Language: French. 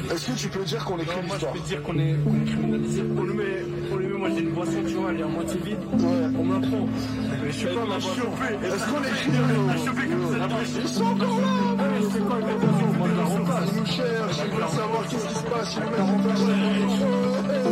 Est-ce que tu peux dire qu'on écrit Moi, je l'histoire? peux te dire qu'on est criminalisé. On lui met, moi j'ai une boisson, tu vois, elle est à moitié vide. Ouais. On me la prend. Mais je suis pas ma boisson. Est-ce qu'on écrit Ils sont encore là. Je fais quoi avec la boisson? Moi, je la repasse. Ils nous cherchent, ils veulent savoir qu'est-ce qui se passe. Ils nous mettent en place.